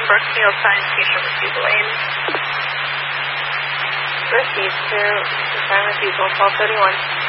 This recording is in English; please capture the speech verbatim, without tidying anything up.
Brookfield Science Station Refusal Lane. Received to assignment people, twelve thirty-one.